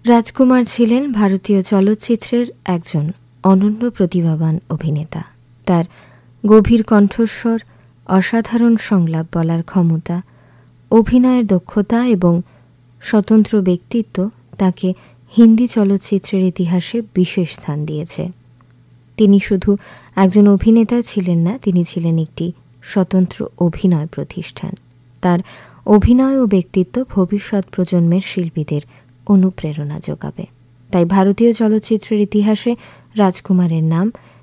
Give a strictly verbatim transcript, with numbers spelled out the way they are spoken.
রাজকুমার ছিলেন ভারতীয় চলচ্চিত্রের একজন অনন্য প্রতিভাবান অভিনেতা। তার গভীর কণ্ঠস্বর, অসাধারণ সংলাপ বলার ক্ষমতা, অভিনয়ের দক্ষতা এবং স্বতন্ত্র ব্যক্তিত্ব তাকে হিন্দি চলচ্চিত্রের ইতিহাসে বিশেষ স্থান দিয়েছে। তিনি শুধু একজন অভিনেতা ছিলেন না, তিনি ছিলেন একটি স্বতন্ত্র অভিনয় প্রতিষ্ঠান। তার অভিনয় ও ব্যক্তিত্ব ভবিষ্যৎ প্রজন্মের শিল্পীদের অনুপ্রেরণা যোগাবে। তাই ভারতীয় চলচ্চিত্রের ইতিহাসে রাজকুমারের নাম